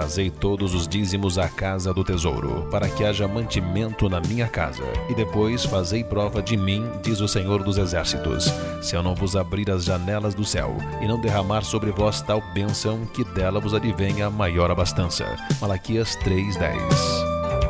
Trazei todos os dízimos à casa do tesouro, para que haja mantimento na minha casa. E depois fazei prova de mim, diz o Senhor dos Exércitos, se eu não vos abrir as janelas do céu, e não derramar sobre vós tal bênção, que dela vos advenha maior abastança. Malaquias 3:10.